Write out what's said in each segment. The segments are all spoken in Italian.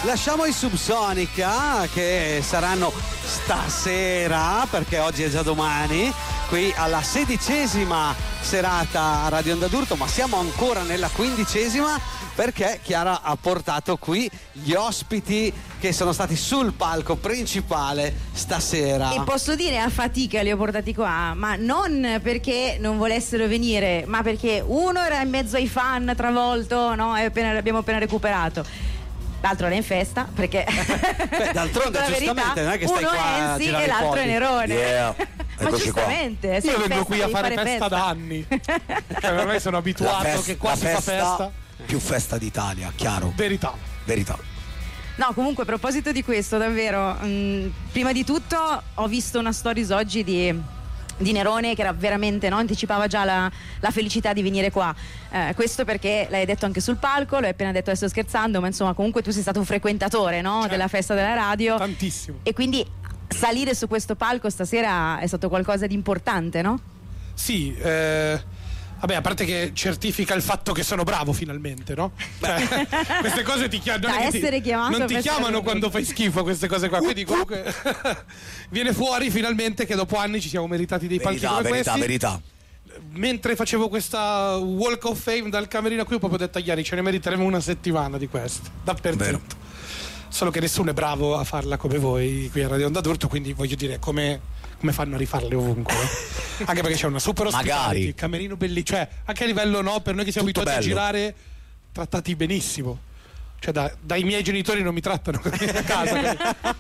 Lasciamo i Subsonica che saranno stasera, perché oggi è già domani, qui alla 16ª serata a Radio Onda d'Urto, ma siamo ancora nella 15ª perché Chiara ha portato qui gli ospiti che sono stati sul palco principale stasera. E posso dire a fatica li ho portati qua, ma non perché non volessero venire, ma perché uno era in mezzo ai fan travolto, no? L'abbiamo appena recuperato. L'altro era in festa perché beh, d'altronde giustamente non è che stai qua a Enzi girare e l'altro è Nerone. Yeah. Ma giustamente io vengo qui a fare festa da anni, cioè, ormai sono abituato che qua si fa festa. Più festa d'Italia, chiaro. Verità. No, comunque a proposito di questo, davvero, prima di tutto ho visto una stories oggi di Nerone che era veramente, no, anticipava già la felicità di venire qua. Questo perché l'hai detto anche sul palco, l'hai appena detto, adesso scherzando, ma insomma comunque tu sei stato un frequentatore, no, della festa della radio. Tantissimo. E quindi salire su questo palco stasera è stato qualcosa di importante, no? Sì, vabbè, a parte che certifica il fatto che sono bravo finalmente, no? Cioè, queste cose ti chiamano. Non ti chiamano quando fai schifo, queste cose qua. Quindi comunque viene fuori finalmente che dopo anni ci siamo meritati dei palchi come questi. Verità. Mentre facevo questa Walk of Fame dal camerino qui, ho proprio detto a Iari, ce ne meriteremo una settimana di queste, dappertutto. Vero. Solo che nessuno è bravo a farla come voi qui a Radio Onda d'Urto, quindi voglio dire, come fanno a rifarle ovunque? Anche perché c'è una super ospitality, il camerino bellissimo, cioè anche a livello, no, per noi che siamo tutto abituati bello. a girare, trattati benissimo. Cioè dai miei genitori non mi trattano così a casa.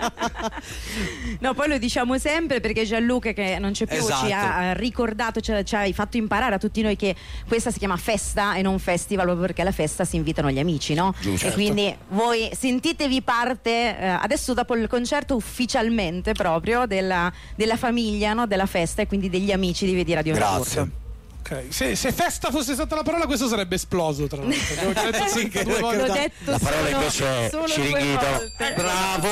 No, poi lo diciamo sempre perché Gianluca, che non c'è più, Esatto. ci ha ricordato, ci ha fatto imparare a tutti noi che questa si chiama festa e non festival, proprio perché alla festa si invitano gli amici, no? Giusto. E quindi voi sentitevi parte adesso dopo il concerto ufficialmente proprio della famiglia, no? Della festa, e quindi degli amici di Radio Onda d'Urto. Grazie. Okay. Se festa fosse stata la parola, questo sarebbe esploso, tra l'altro. Abbiamo detto sì, che due volte. L'ho detto La parola invece è solo due Ciringhito. volte. Bravo.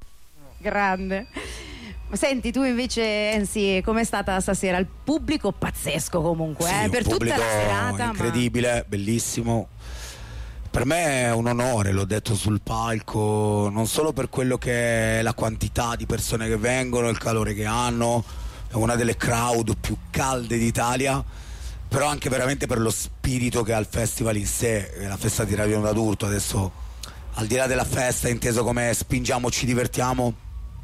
Grande. Senti, tu invece, Enzi, com'è stata stasera? Il pubblico pazzesco comunque, Sì, per un tutta la pubblico serata. incredibile, bellissimo. Per me è un onore, l'ho detto sul palco, non solo per quello che è la quantità di persone che vengono, il calore che hanno, è una delle crowd più calde d'Italia, però anche veramente per lo spirito che ha il festival in sé, la festa di Radio Onda d'Urto. Adesso, al di là della festa, inteso come spingiamo, ci divertiamo,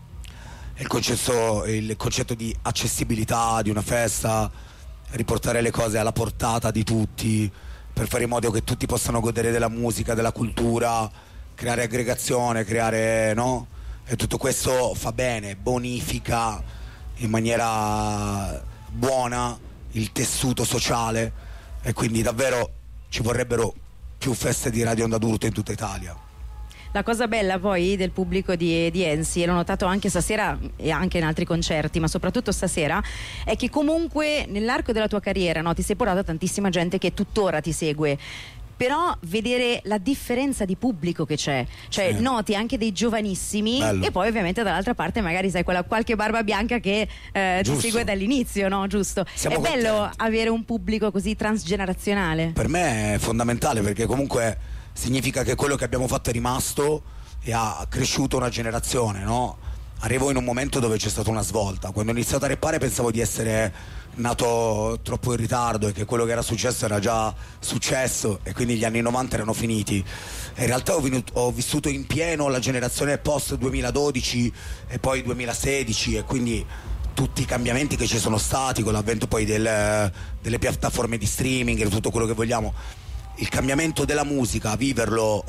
il concetto di accessibilità di una festa, riportare le cose alla portata di tutti, per fare in modo che tutti possano godere della musica, della cultura, creare aggregazione, creare, no? E tutto questo fa bene, bonifica in maniera buona il tessuto sociale, e quindi davvero ci vorrebbero più feste di Radio Onda d'Urto in tutta Italia. La cosa bella poi del pubblico di Enzi, e l'ho notato anche stasera e anche in altri concerti, ma soprattutto stasera, è che comunque nell'arco della tua carriera, no, ti sei portato tantissima gente che tuttora ti segue. Però vedere la differenza di pubblico che c'è, cioè Sì. noti anche dei giovanissimi. Bello. E poi ovviamente dall'altra parte magari sai qualche barba bianca che ti Giusto. segue dall'inizio, no? Giusto? Siamo è bello contenti. avere un pubblico così transgenerazionale. Per me è fondamentale, perché comunque significa che quello che abbiamo fatto è rimasto e ha cresciuto una generazione, no? Arrivo in un momento dove c'è stata una svolta. Quando ho iniziato a rappare pensavo di essere nato troppo in ritardo e che quello che era successo era già successo, e quindi gli anni 90 erano finiti. E in realtà ho vissuto in pieno la generazione post 2012 e poi 2016, e quindi tutti i cambiamenti che ci sono stati con l'avvento poi delle piattaforme di streaming e tutto quello che vogliamo. Il cambiamento della musica, viverlo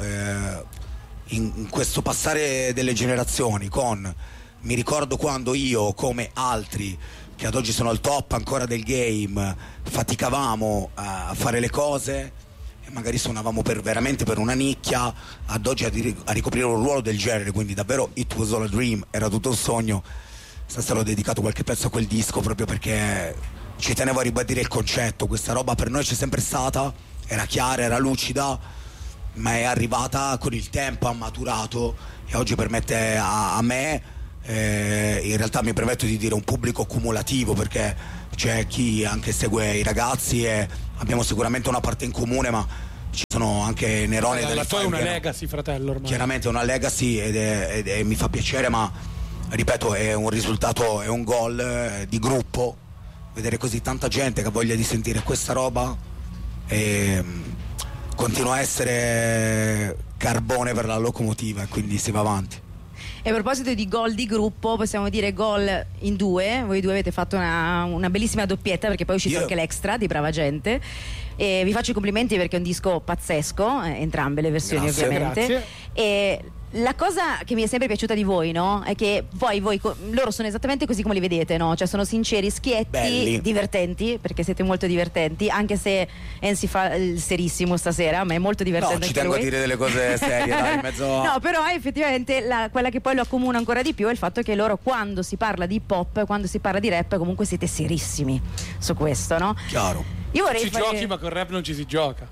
in questo passare delle generazioni, mi ricordo quando io, come altri che ad oggi sono al top ancora del game, faticavamo a fare le cose e magari suonavamo veramente per una nicchia, ad oggi a ricoprire un ruolo del genere, quindi davvero It Was All a Dream, era tutto un sogno. Stasera ho dedicato qualche pezzo a quel disco proprio perché ci tenevo a ribadire il concetto. Questa roba per noi c'è sempre stata, era chiara, era lucida, ma è arrivata con il tempo, ha maturato, e oggi permette a me, in realtà mi permetto di dire un pubblico cumulativo, perché c'è chi anche segue i ragazzi e abbiamo sicuramente una parte in comune, ma ci sono anche Nerone. La tua è una legacy, fratello, ormai. Chiaramente è una legacy ed mi fa piacere, ma ripeto, è un risultato, è un gol di gruppo. Vedere così tanta gente che ha voglia di sentire questa roba e continua a essere carbone per la locomotiva, e quindi si va avanti. E a proposito di gol di gruppo, possiamo dire gol in due. Voi due avete fatto una bellissima doppietta, perché poi è uscito anche l'extra di Brava Gente, e vi faccio i complimenti perché è un disco pazzesco, entrambe le versioni. Grazie, ovviamente. Grazie. E la cosa che mi è sempre piaciuta di voi, no? È che poi loro sono esattamente così come li vedete, no? Cioè sono sinceri, schietti, belli, divertenti, perché siete molto divertenti, anche se Enzi fa il serissimo stasera, ma è molto divertente. No, ci tengo a dire delle cose serie, dai, in mezzo a... No, però effettivamente quella che poi lo accomuna ancora di più è il fatto che loro, quando si parla di hip hop, quando si parla di rap, comunque siete serissimi su questo, no? Chiaro. Io vorrei giochi, ma con rap non ci si gioca.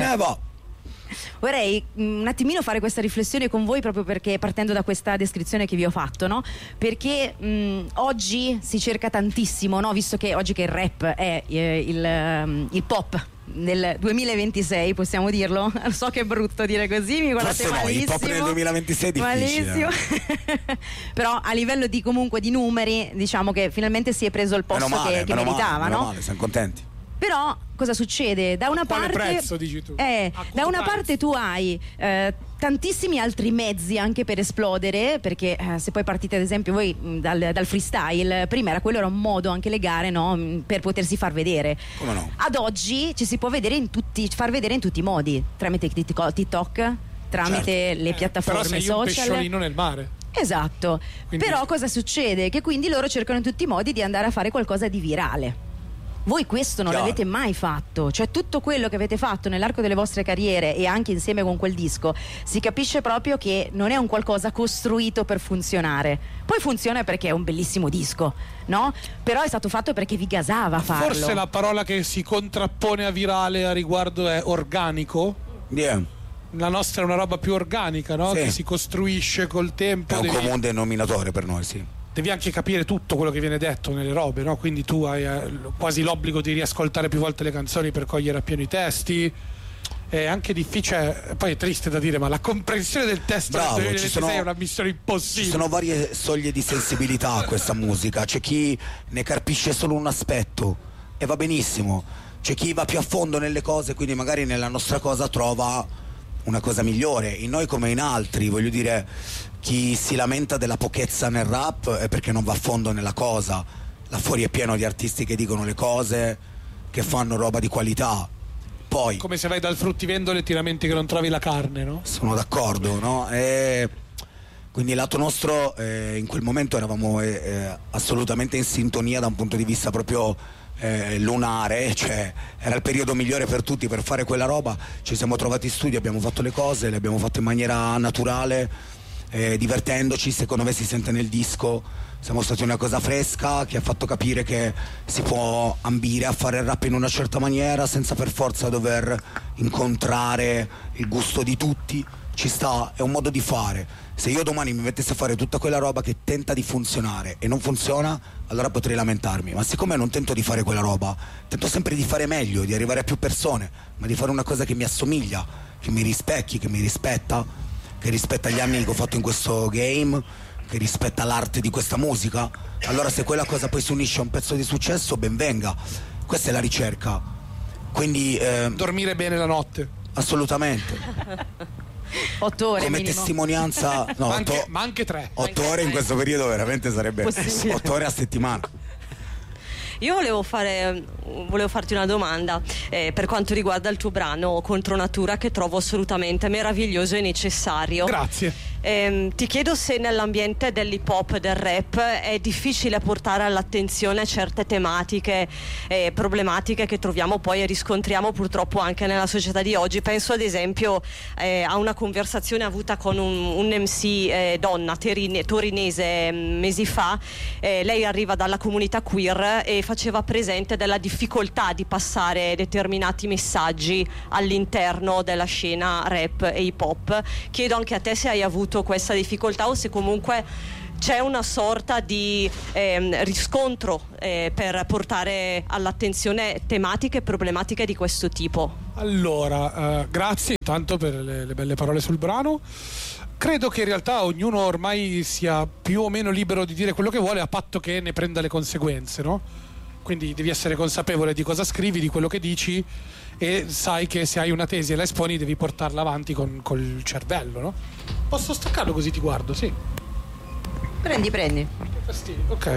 Vorrei un attimino fare questa riflessione con voi, proprio perché, partendo da questa descrizione che vi ho fatto, no? Perché oggi si cerca tantissimo, no? Visto che oggi che il rap è il pop nel 2026, possiamo dirlo? So che è brutto dire così, mi guardate malissimo. Il pop nel 2026 è difficile. Però a livello di comunque di numeri, diciamo che finalmente si è preso il posto che meritava, no? Male, siamo contenti. Però cosa succede? Da una parte, prezzo, dici tu? Da una parte tu hai tantissimi altri mezzi anche per esplodere, perché se poi partite ad esempio voi dal freestyle, prima era un modo anche legare, no? Per potersi far vedere. Come no? Ad oggi ci si può far vedere in tutti i modi, tramite TikTok, tramite le piattaforme però sei social. Un pesciolino nel mare. Esatto. Quindi... Però cosa succede? Che quindi loro cercano in tutti i modi di andare a fare qualcosa di virale. Voi questo non l'avete mai fatto, cioè tutto quello che avete fatto nell'arco delle vostre carriere e anche insieme con quel disco, si capisce proprio che non è un qualcosa costruito per funzionare. Poi funziona perché è un bellissimo disco, no? Però è stato fatto perché vi gasava farlo. Forse la parola che si contrappone a virale a riguardo è organico. La nostra è una roba più organica, no? Che si costruisce col tempo. È un comune denominatore per noi, sì. Devi anche capire tutto quello che viene detto nelle robe, no? Quindi tu hai quasi l'obbligo di riascoltare più volte le canzoni per cogliere appieno i testi. È anche difficile, poi è triste da dire, ma la comprensione del testo del 2026 è una missione impossibile. Ci sono varie soglie di sensibilità a questa musica. C'è chi ne carpisce solo un aspetto e va benissimo, c'è chi va più a fondo nelle cose, quindi magari nella nostra cosa trova una cosa migliore, in noi come in altri. Voglio dire, chi si lamenta della pochezza nel rap è perché non va a fondo nella cosa. Là fuori è pieno di artisti che dicono le cose, che fanno roba di qualità. Poi come se vai dal fruttivendolo e ti lamenti che non trovi la carne, no? Sono d'accordo, no? Quindi lato nostro in quel momento eravamo assolutamente in sintonia da un punto di vista proprio lunare, cioè era il periodo migliore per tutti per fare quella roba. Ci siamo trovati in studio, abbiamo fatto le cose, le abbiamo fatte in maniera naturale, divertendoci. Secondo me si sente nel disco, siamo stati una cosa fresca che ha fatto capire che si può ambire a fare il rap in una certa maniera senza per forza dover incontrare il gusto di tutti. Ci sta, è un modo di fare. Se io domani mi mettessi a fare tutta quella roba che tenta di funzionare e non funziona, allora potrei lamentarmi, ma siccome non tento di fare quella roba, tento sempre di fare meglio, di arrivare a più persone, ma di fare una cosa che mi assomiglia, che mi rispecchi, che mi rispetta, che rispetta gli anni che ho fatto in questo game, che rispetta l'arte di questa musica. Allora se quella cosa poi si unisce a un pezzo di successo, ben venga. Questa è la ricerca. Quindi dormire bene la notte. Assolutamente. 8 ore come minimo. testimonianza, no, ma anche 3. 8 ore in questo periodo veramente sarebbe 8 ore a settimana. Io volevo farti una domanda per quanto riguarda il tuo brano Contro Natura, che trovo assolutamente meraviglioso e necessario. Grazie. Ti chiedo se nell'ambiente dell'hip hop e del rap è difficile portare all'attenzione certe tematiche problematiche che troviamo poi e riscontriamo purtroppo anche nella società di oggi. Penso ad esempio a una conversazione avuta con un MC donna torinese mesi fa. Lei arriva dalla comunità queer e faceva presente della difficoltà di passare determinati messaggi all'interno della scena rap e hip hop. Chiedo anche a te se hai avuto questa difficoltà o se comunque c'è una sorta di riscontro per portare all'attenzione tematiche e problematiche di questo tipo. Allora, grazie intanto per le belle parole sul brano. Credo che in realtà ognuno ormai sia più o meno libero di dire quello che vuole, a patto che ne prenda le conseguenze, no? Quindi devi essere consapevole di cosa scrivi, di quello che dici, e sai che se hai una tesi e la esponi devi portarla avanti col cervello, no? Posso staccarlo così ti guardo, sì. Prendi. Che fastidio, ok.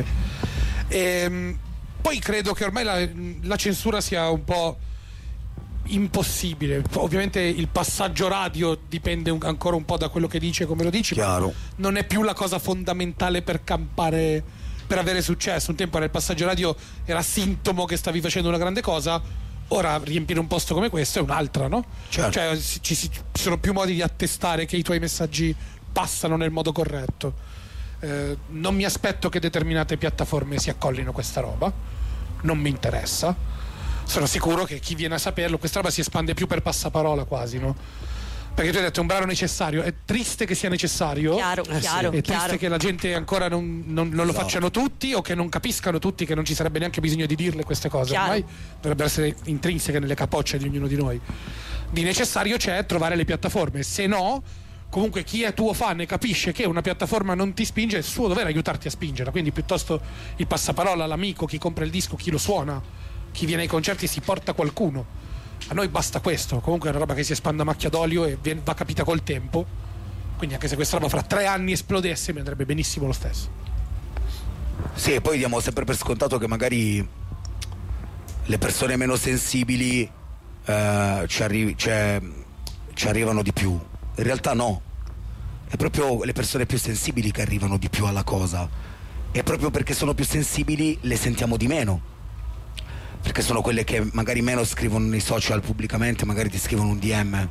Poi credo che ormai la censura sia un po' impossibile. Ovviamente il passaggio radio dipende ancora un po' da quello che dici e come lo dici. Chiaro. Non è più la cosa fondamentale per campare, per avere successo. Un tempo il passaggio radio era sintomo che stavi facendo una grande cosa. Ora riempire un posto come questo è un'altra, no? Certo. Cioè ci sono più modi di attestare che i tuoi messaggi passano nel modo corretto. Non mi aspetto che determinate piattaforme si accollino questa roba, non mi interessa. Sono sicuro che chi viene a saperlo, questa roba si espande più per passaparola quasi, no? Perché tu hai detto è un brano necessario, è triste che sia necessario, chiaro, è triste che la gente ancora non lo facciano tutti, o che non capiscano tutti che non ci sarebbe neanche bisogno di dirle queste cose. Chiaro. Ormai dovrebbero essere intrinseche nelle capocce di ognuno di noi. Di necessario c'è trovare le piattaforme, se no comunque chi è tuo fan e capisce che una piattaforma non ti spinge, è il suo dovere aiutarti a spingerla. Quindi piuttosto il passaparola, l'amico, chi compra il disco, chi lo suona, chi viene ai concerti, si porta qualcuno. A noi basta questo. Comunque è una roba che si espande a macchia d'olio e va capita col tempo. Quindi anche se questa roba fra 3 anni esplodesse, mi andrebbe benissimo lo stesso. Sì, e poi diamo sempre per scontato che magari le persone meno sensibili ci arrivano di più. In realtà no, è proprio le persone più sensibili che arrivano di più alla cosa, e proprio perché sono più sensibili le sentiamo di meno, perché sono quelle che magari meno scrivono nei social pubblicamente, magari ti scrivono un DM.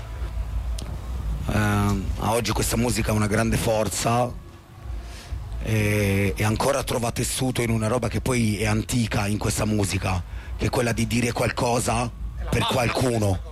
A oggi questa musica ha una grande forza e ancora trova tessuto in una roba che poi è antica in questa musica, che è quella di dire qualcosa per qualcuno.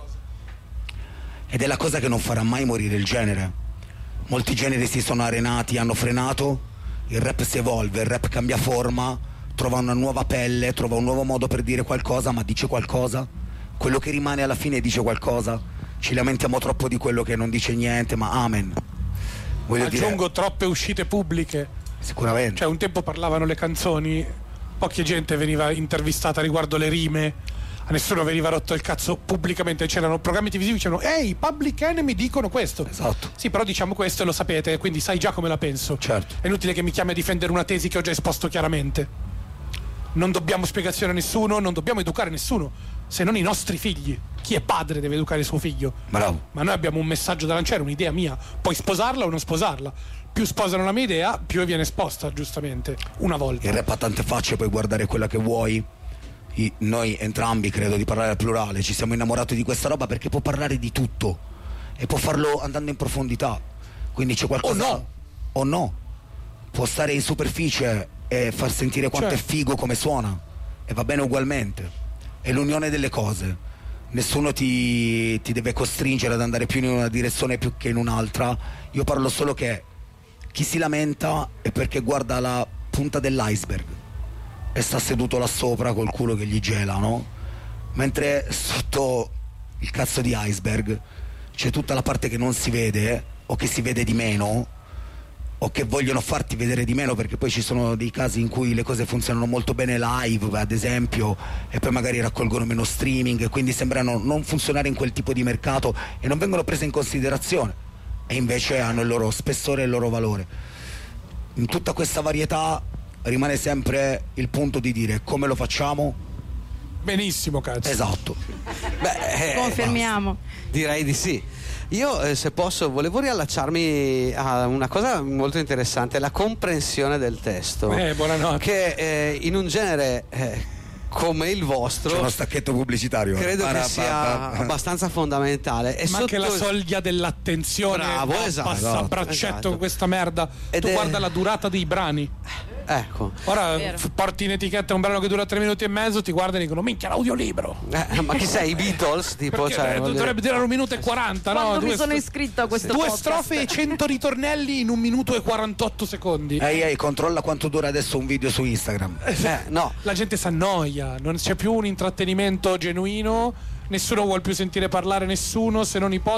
Ed è la cosa che non farà mai morire il genere. Molti generi si sono arenati, hanno frenato, il rap si evolve, il rap cambia forma, trova una nuova pelle, trova un nuovo modo per dire qualcosa, ma dice qualcosa. Quello che rimane alla fine dice qualcosa. Ci lamentiamo troppo di quello che non dice niente, ma amen. Aggiungo troppe uscite pubbliche. Sicuramente. Cioè un tempo parlavano le canzoni, poca gente veniva intervistata riguardo le rime, a nessuno veniva rotto il cazzo pubblicamente. C'erano programmi televisivi che dicevano ehi, Public Enemy dicono questo. Esatto. Sì, però diciamo questo e lo sapete, quindi sai già come la penso. Certo. È inutile che mi chiami a difendere una tesi che ho già esposto chiaramente. Non dobbiamo spiegazione a nessuno, non dobbiamo educare nessuno, se non i nostri figli. Chi è padre deve educare il suo figlio. Bravo. Ma noi abbiamo un messaggio da lanciare, un'idea mia. Puoi sposarla o non sposarla. Più sposano la mia idea, più viene esposta, giustamente. Una volta. Il rap ha tante facce, puoi guardare quella che vuoi. Noi entrambi, credo di parlare al plurale, ci siamo innamorati di questa roba perché può parlare di tutto e può farlo andando in profondità. Quindi c'è qualcosa. O no. Può stare in superficie e far sentire quanto è figo come suona, e va bene ugualmente. È l'unione delle cose. Nessuno ti deve costringere ad andare più in una direzione più che in un'altra. Io parlo solo che chi si lamenta è perché guarda la punta dell'iceberg e sta seduto là sopra col culo che gli gela, no? Mentre sotto il cazzo di iceberg c'è tutta la parte che non si vede, o che si vede di meno, o che vogliono farti vedere di meno, perché poi ci sono dei casi in cui le cose funzionano molto bene live, ad esempio, e poi magari raccolgono meno streaming e quindi sembrano non funzionare in quel tipo di mercato e non vengono prese in considerazione, e invece hanno il loro spessore e il loro valore. In tutta questa varietà rimane sempre il punto di dire come lo facciamo. Benissimo, cazzo. Esatto. Confermiamo. Direi di sì. Io, se posso, volevo riallacciarmi a una cosa molto interessante, la comprensione del testo. Buonanotte. Che in un genere come il vostro c'è uno stacchetto pubblicitario, credo che sia abbastanza fondamentale. Ma anche la soglia dell'attenzione. Bravo, esatto, passa a braccetto esatto. Questa merda. Tu guarda la durata dei brani. Ecco. Ora porti in etichetta un brano che dura 3 minuti e mezzo, ti guardano e dicono minchia, l'audiolibro. Ma chi sei, i Beatles? Tipo, dovrebbe durare 1 minuto e 40. Quando mi sono iscritto a questo 2 podcast. strofe e 100 ritornelli in 1 minuto e 48 secondi. Ehi, controlla quanto dura adesso un video su Instagram. No. La gente si annoia, non c'è più un intrattenimento genuino. nessuno vuol più sentire parlare nessuno se non i